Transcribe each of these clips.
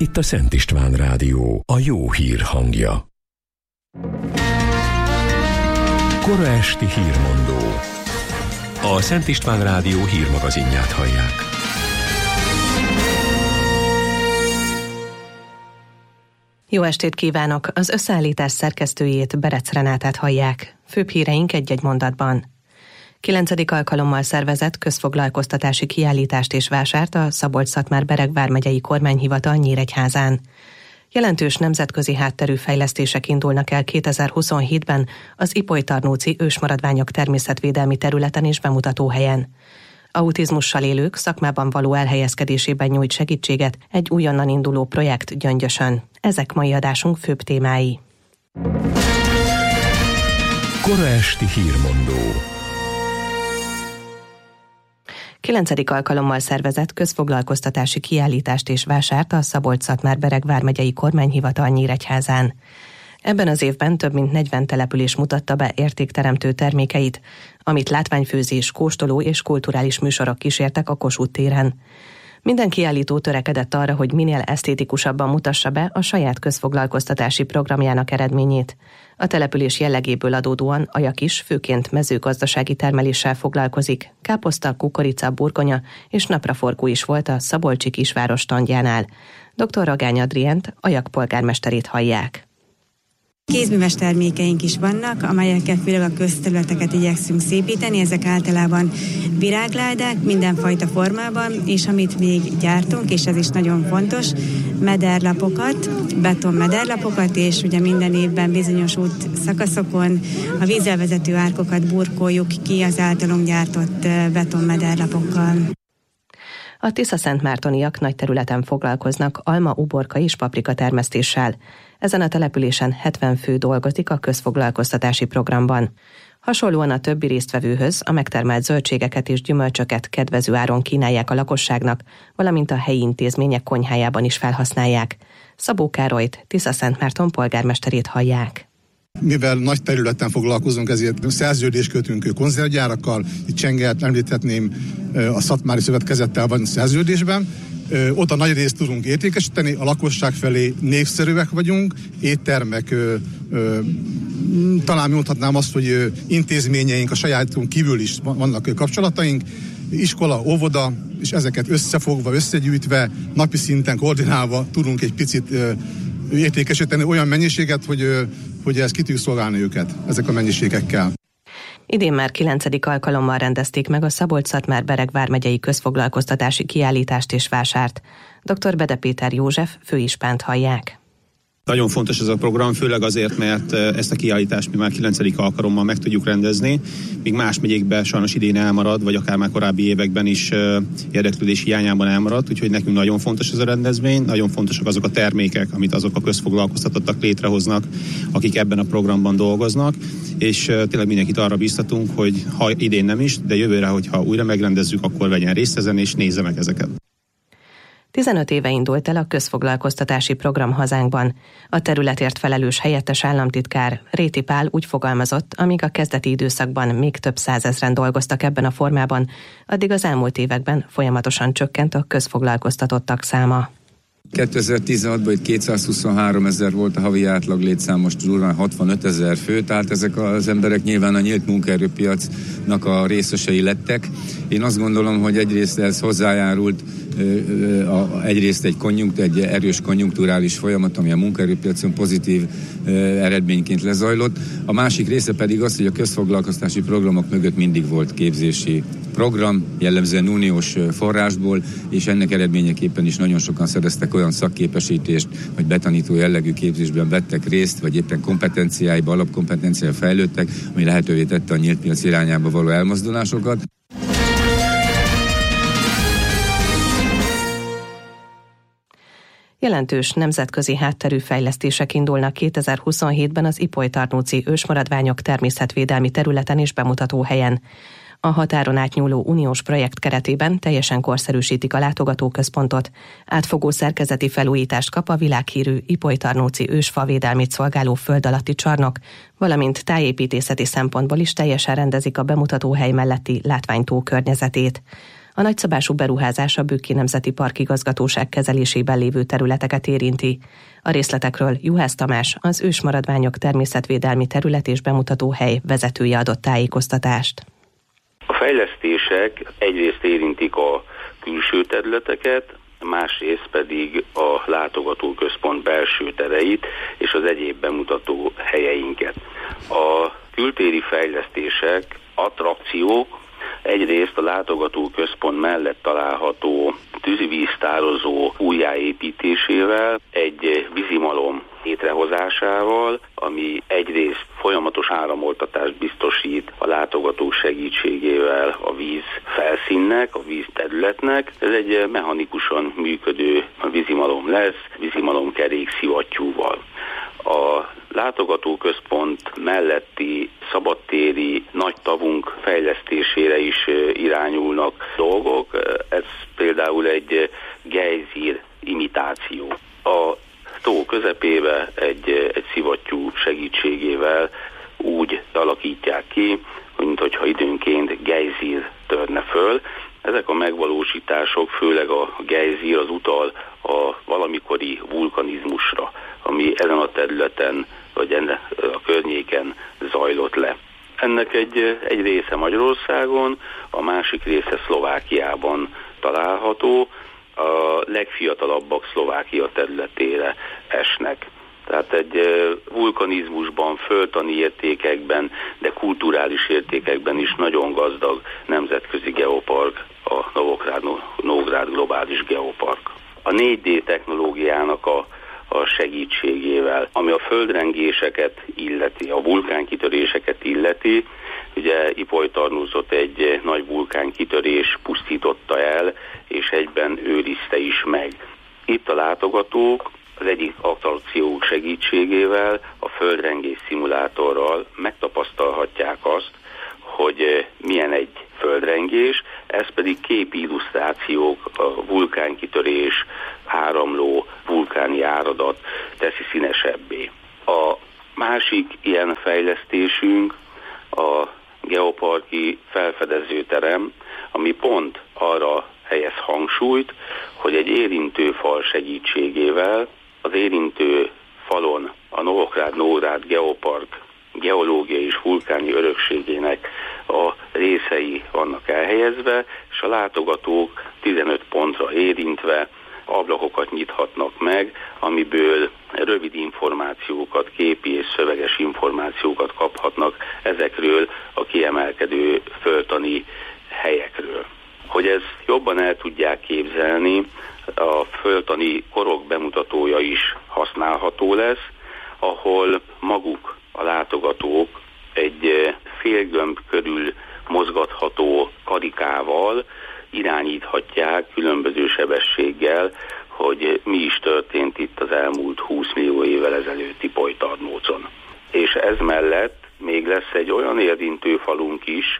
Itt a Szent István Rádió, a jó hír hangja. Kora esti hírmondó. A Szent István Rádió hírmagazinját hallják. Jó estét kívánok! Az összeállítás szerkesztőjét, Berec Renátát hallják. Főbb híreink egy-egy mondatban. 9. alkalommal szervezett közfoglalkoztatási kiállítást és vásárt a Szabolcs-Szatmár-Bereg vármegyei kormányhivatal Nyíregyházán. Jelentős nemzetközi hátterű fejlesztések indulnak el 2027-ben az Ipolytarnóci ősmaradványok természetvédelmi területen és bemutatóhelyen. Autizmussal élők szakmában való elhelyezkedésében nyújt segítséget egy újonnan induló projekt Gyöngyösön. Ezek mai adásunk főbb témái. Kora esti hírmondó. 9. alkalommal szervezett közfoglalkoztatási kiállítást és vásárt a Szabolcs-Szatmár-Bereg vármegyei kormányhivatal Nyíregyházán. Ebben az évben több mint 40 település mutatta be értékteremtő termékeit, amit látványfőzés, kóstoló és kulturális műsorok kísértek a Kossuth téren. Minden kiállító törekedett arra, hogy minél esztétikusabban mutassa be a saját közfoglalkoztatási programjának eredményét. A település jellegéből adódóan Ajak is főként mezőgazdasági termeléssel foglalkozik. Káposzta, kukorica, burgonya és napraforgó is volt a szabolcsi kisváros standjánál. Dr. Ragány Adriánt, Ajak polgármesterét hallják. Kézműves termékeink is vannak, amelyekkel főleg a közterületeket igyekszünk szépíteni, ezek általában virágládák mindenfajta formában, és amit még gyártunk, és ez is nagyon fontos, mederlapokat, betonmederlapokat, és ugye minden évben bizonyos út szakaszokon a vízzel vezető árkokat burkoljuk ki az általunk gyártott betonmederlapokkal. A Tisza-Szentmártoniak nagy területen foglalkoznak alma, uborka és paprika termesztéssel. Ezen a településen 70 fő dolgozik a közfoglalkoztatási programban. Hasonlóan a többi résztvevőhöz a megtermelt zöldségeket és gyümölcsöket kedvező áron kínálják a lakosságnak, valamint a helyi intézmények konyhájában is felhasználják. Szabó Károlyt, Tisza-Szentmárton polgármesterét hallják. Mivel nagy területen foglalkozunk, ezért szerződést kötünk konzervgyárakkal. Itt Csengelt említhetném, a Szatmári Szövetkezettel van szerződésben. Oda nagy részt tudunk értékesíteni, a lakosság felé népszerűek vagyunk, éttermek, talán mondhatnám azt, hogy intézményeink, a sajátunk kívül is vannak kapcsolataink, iskola, óvoda, és ezeket összefogva, összegyűjtve, napi szinten koordinálva tudunk egy picit értékesíteni olyan mennyiséget, hogy ezt ki tudjuk szolgálni őket, ezek a mennyiségekkel. Idén már 9. alkalommal rendezték meg a Szabolcs-Szatmár-Bereg vármegyei közfoglalkoztatási kiállítást és vásárt. Dr. Bede Péter József főispánt hallják. Nagyon fontos ez a program, főleg azért, mert ezt a kiállítást mi már 9. alkalommal meg tudjuk rendezni, míg más megyékben sajnos idén elmarad, vagy akár már korábbi években is érdeklődés hiányában elmaradt, úgyhogy nekünk nagyon fontos ez a rendezvény, nagyon fontosak azok a termékek, amit azok a közfoglalkoztatottak létrehoznak, akik ebben a programban dolgoznak, és tényleg mindenkit arra biztatunk, hogy ha idén nem is, de jövőre, hogyha újra megrendezzük, akkor vegyen részt ezen, és nézze meg ezeket. 15 éve indult el a közfoglalkoztatási program hazánkban. A területért felelős helyettes államtitkár Réti Pál úgy fogalmazott, amíg a kezdeti időszakban még több százezren dolgoztak ebben a formában, addig az elmúlt években folyamatosan csökkent a közfoglalkoztatottak száma. 2016-ban itt 223 000 volt a havi átlag létszám, most durván 65 000 fő, tehát ezek az emberek nyilván a nyílt munkaerőpiacnak a részesei lettek. Én azt gondolom, hogy egyrészt ez hozzájárult, egyrészt egy erős konjunkturális folyamat, ami a munkaerőpiacon pozitív eredményként lezajlott. A másik része pedig az, hogy a közfoglalkoztatási programok mögött mindig volt képzési program, jellemzően uniós forrásból, és ennek eredményeképpen is nagyon sokan szereztek olyan szakképesítést, vagy betanító jellegű képzésben vettek részt, vagy éppen kompetenciáiba, alapkompetenciába fejlődtek, ami lehetővé tette a nyílt piac irányába való elmozdulásokat. Jelentős nemzetközi hátterű fejlesztések indulnak 2027-ben az Ipolytarnóci ősmaradványok természetvédelmi területen és bemutatóhelyen. A határon átnyúló uniós projekt keretében teljesen korszerűsítik a látogatóközpontot, átfogó szerkezeti felújítást kap a világhírű Ipolytarnóci ősfavédelmét szolgáló föld alatti csarnok, valamint tájépítészeti szempontból is teljesen rendezik a bemutatóhely melletti látványtó környezetét. A nagyszabású beruházás a Bükki Nemzeti Park Igazgatóság kezelésében lévő területeket érinti. A részletekről Juhász Tamás, az ősmaradványok természetvédelmi terület és bemutatóhely vezetője adott tájékoztatást. A fejlesztések egyrészt érintik a külső területeket, másrészt pedig a látogatóközpont belső tereit és az egyéb bemutató helyeinket. A kültéri fejlesztések, attrakciók egyrészt a látogatóközpont mellett található tűzivíztározó újjáépítésével, egy vízimalom létrehozásával, ami egyrészt folyamatos áramoltatást biztosít a látogatók segítségével a víz felszínnek, a vízterületnek. Ez egy mechanikusan működő vízimalom lesz, vízimalomkerék szivattyúval. A látogatóközpont melletti szabadtéri nagy tavunk fejlesztésére is irányulnak dolgok. Ez például egy gejzír imitáció. A tó közepébe egy szivattyú segítségével úgy alakítják ki, mintha időnként gejzír törne föl. Ezek a megvalósítások, főleg a gejzír, az utal a valamikori vulkanizmusra, ami ezen a területen vagy a környéken zajlott le. Ennek egy része Magyarországon, a másik része Szlovákiában található, a legfiatalabbak Szlovákia területére esnek. Tehát egy vulkanizmusban, földtani értékekben, de kulturális értékekben is nagyon gazdag nemzetközi geopark, a Novográd Globális Geopark. A 4D technológiának a segítségével, ami a földrengéseket illeti, a vulkánkitöréseket illeti, ugye Ipolytarnusot egy nagy vulkánkitörés pusztította el, és egyben őrizte is meg. Itt a látogatók az egyik attrakciók segítségével, a földrengés szimulátorral megtapasztalhatják azt, hogy milyen egy földrengés, ez pedig képi illusztrációk, a vulkánkitörés, áramló vulkáni áradat teszi színesebbé. A másik ilyen fejlesztésünk a geoparki felfedezőterem, ami pont arra helyez hangsúlyt, hogy egy érintőfal segítségével az érintő falon a Novográd Geopark geológiai és vulkáni örökségének a részei vannak elhelyezve, és a látogatók 15 pontra érintve ablakokat nyithatnak meg, amiből rövid információkat, képi és szöveges információkat kaphatnak ezekről a kiemelkedő földtani helyekről. Hogy ezt jobban el tudják képzelni, a földtani korok bemutatója is használható lesz, ahol maguk a látogatók egy félgömb körül mozgatható karikával irányíthatják különböző sebességgel, hogy mi is történt itt az elmúlt 20 millió évvel ezelőtt Ipolytarnócon. És ez mellett még lesz egy olyan érintőfalunk is,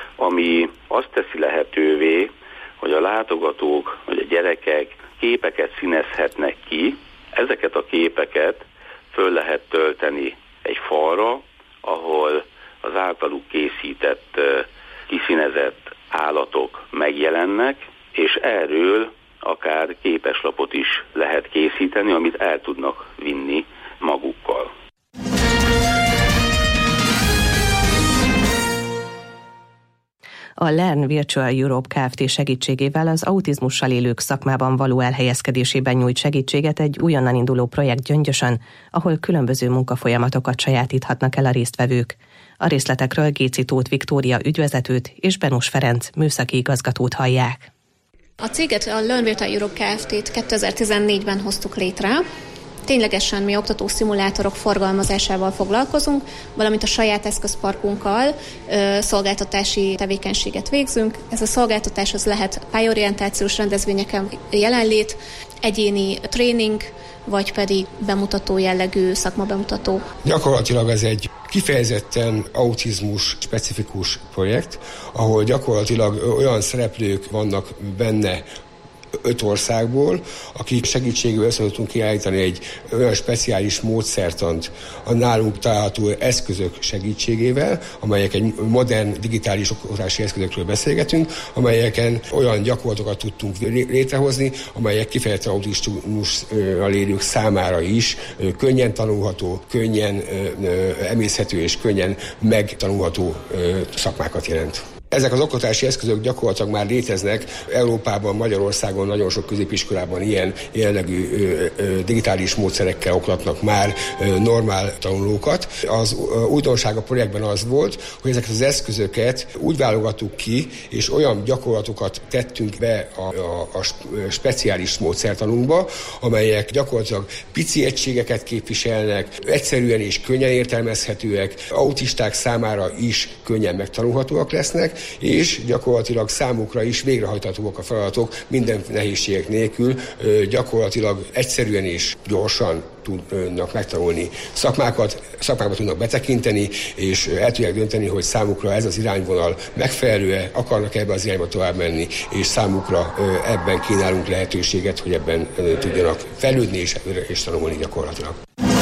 ami azt teszi lehetővé, hogy a látogatók vagy a gyerekek képeket színezhetnek ki, ezeket a képeket föl lehet tölteni egy falra, ahol az általuk készített, kiszínezett állatok megjelennek, és erről akár képeslapot is lehet készíteni, amit el tudnak vinni magukkal. A Learn Virtual Europe Kft. Segítségével az autizmussal élők szakmában való elhelyezkedésében nyújt segítséget egy újonnan induló projekt Gyöngyösön, ahol különböző munkafolyamatokat sajátíthatnak el a résztvevők. A részletekről Géci Tóth Viktória ügyvezetőt és Benus Ferenc műszaki igazgatót hallják. A céget, a Learn Virtual Europe Kft. 2014-ben hoztuk létre. Ténylegesen mi oktató szimulátorok forgalmazásával foglalkozunk, valamint a saját eszközparkunkkal szolgáltatási tevékenységet végzünk. Ez a szolgáltatás az lehet pályorientációs rendezvényeken jelenlét, egyéni tréning, vagy pedig bemutató jellegű szakmabemutató. Gyakorlatilag ez egy kifejezetten autizmus specifikus projekt, ahol gyakorlatilag olyan szereplők vannak benne, 5 országból, akik segítségével össze tudtunk kiállítani egy olyan speciális módszertant a nálunk található eszközök segítségével, amelyek egy modern digitális oktatási eszközökről beszélgetünk, amelyeken olyan gyakorlatokat tudtunk létrehozni, amelyek kifejezetten autizmussal élők számára is könnyen tanulható, könnyen emészhető és könnyen megtanulható szakmákat jelent. Ezek az oktatási eszközök gyakorlatilag már léteznek. Európában, Magyarországon nagyon sok középiskolában ilyen jellegű digitális módszerekkel oktatnak már normál tanulókat. Az újdonság a projektben az volt, hogy ezeket az eszközöket úgy válogattuk ki, és olyan gyakorlatokat tettünk be a speciális módszertanunkba, amelyek gyakorlatilag pici egységeket képviselnek, egyszerűen és könnyen értelmezhetőek, autisták számára is könnyen megtanulhatóak lesznek, és gyakorlatilag számukra is végrehajthatóak a feladatok minden nehézségek nélkül, gyakorlatilag egyszerűen és gyorsan tudnak megtanulni szakmákba tudnak betekinteni, és el tudják dönteni, hogy számukra ez az irányvonal megfelelő-e, akarnak ebbe az irányba tovább menni, és számukra ebben kínálunk lehetőséget, hogy ebben tudjanak fejlődni és tanulni gyakorlatilag.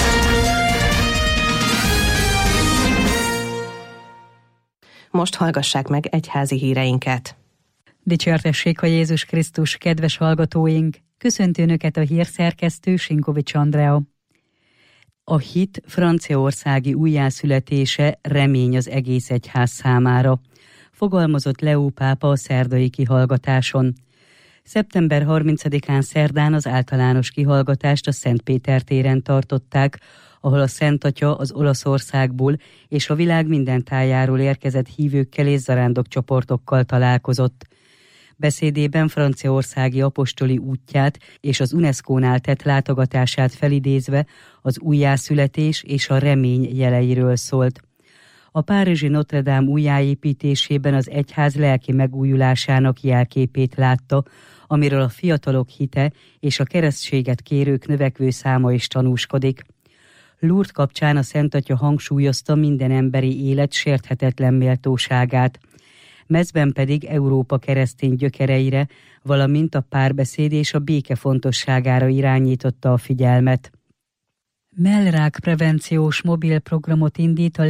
Most hallgassák meg egyházi híreinket. Dicsértessék a Jézus Krisztus, kedves hallgatóink! Köszönti Önöket a hírszerkesztő Sinkovics Andrea. A hit franciaországi újjászületése remény az egész egyház számára, fogalmazott Leó pápa a szerdai kihallgatáson. Szeptember 30-án szerdán az általános kihallgatást a Szent Péter téren tartották, ahol a Szent Atya az Olaszországból és a világ minden tájáról érkezett hívőkkel és zarándokcsoportokkal találkozott. Beszédében franciaországi apostoli útját és az UNESCO-nál tett látogatását felidézve az újjászületés és a remény jeleiről szólt. A párizsi Notre Dame újjáépítésében az egyház lelki megújulásának jelképét látta, amiről a fiatalok hite és a keresztséget kérők növekvő száma is tanúskodik. Lourdes kapcsán a Szent Atya hangsúlyozta minden emberi élet sérthetetlen méltóságát. Mezben pedig Európa keresztény gyökereire, valamint a párbeszéd és a béke fontosságára irányította a figyelmet. Mellrák prevenciós mobil programot indít a